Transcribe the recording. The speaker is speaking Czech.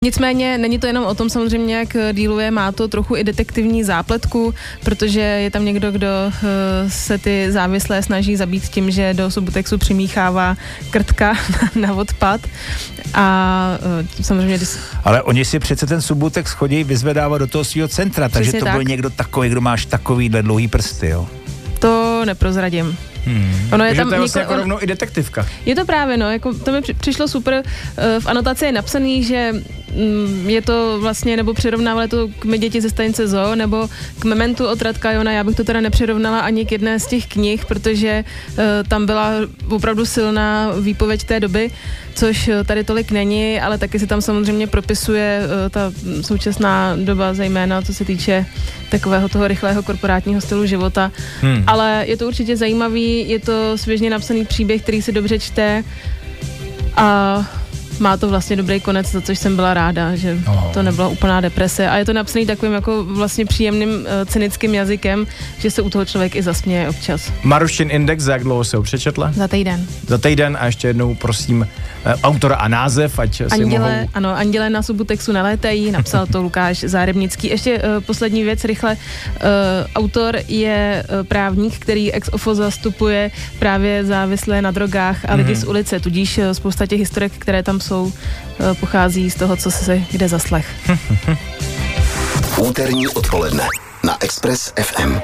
Nicméně není to jenom o tom samozřejmě, jak dealuje, má to trochu i detektivní zápletku, protože je tam někdo, kdo se ty závislé snaží zabít tím, že do Subutexu přimíchává krtka na odpad a samozřejmě... Ale oni si přece ten Subutex chodí vyzvedávat do toho svého centra, takže to byl někdo takový, kdo máš takovýhle dlouhý prsty, jo? To neprozradím. Ono je tam to je vlastně jako rovnou i detektivka. Je to právě, no, jako to mi přišlo super. V anotaci je napsaný, že je to vlastně, nebo přirovnávali to k Mé děti ze stanice Zoo, nebo k Mementu od Radka Jona. Já bych to teda nepřirovnala ani k jedné z těch knih, protože tam byla opravdu silná výpověď té doby, což tady tolik není, ale taky se tam samozřejmě propisuje ta současná doba, zejména co se týče takového toho rychlého korporátního stylu života. Ale je to určitě zajímavý, je to svěžně napsaný příběh, který se dobře čte a má to vlastně dobrý konec, za což jsem byla ráda, že to nebyla úplná deprese a je to napsaný takovým jako vlastně příjemným cynickým jazykem, že se u toho člověk i zasměje občas. Maruščin index, za jak dlouho se ho přečetla? Za týden. Za týden a ještě jednou prosím autora a název, ať si mohou... Ano, Anděle na Subutexu nelétají, napsal to Lukáš Zárebnický. Ještě poslední věc, rychle. Autor je právník, který ex ofo zastupuje právě závislé na drogách a lidi z ulice, tudíž spousta těch historek, které tam jsou, pochází z toho, co se kde zaslech. Úterní odpoledne na Express FM.